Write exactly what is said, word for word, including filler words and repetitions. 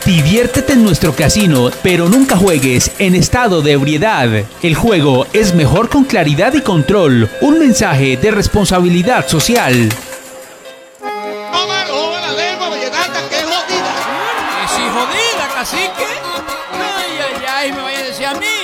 Diviértete en nuestro casino, pero nunca juegues en estado de ebriedad. El juego es mejor con claridad y control. Un mensaje de responsabilidad social. No me roba la lengua vallenata, que es jodida. ¿Que si jodida, cacique? Ay, ay, ay, me vaya a decir a mí.